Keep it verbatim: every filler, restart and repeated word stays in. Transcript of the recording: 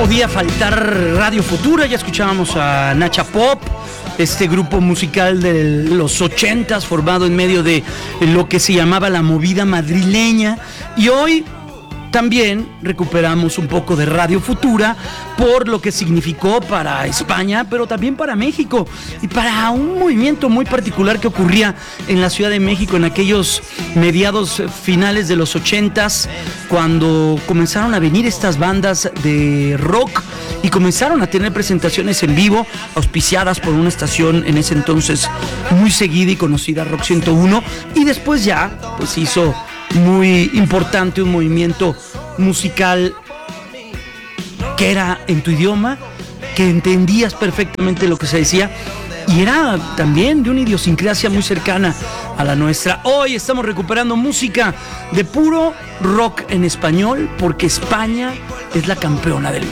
podía faltar Radio Futura. Ya escuchábamos a Nacha Pop, este grupo musical de los ochentas formado en medio de lo que se llamaba la movida madrileña. Y hoy también recuperamos un poco de Radio Futura por lo que significó para España, pero también para México y para un movimiento muy particular que ocurría en la Ciudad de México en aquellos mediados finales de los ochentas, cuando comenzaron a venir estas bandas de rock y comenzaron a tener presentaciones en vivo auspiciadas por una estación en ese entonces muy seguida y conocida, Rock ciento uno, y después ya pues hizo muy importante un movimiento musical que era en tu idioma, que entendías perfectamente lo que se decía y era también de una idiosincrasia muy cercana a la nuestra. Hoy estamos recuperando música de puro rock en español porque España es la campeona del mundo.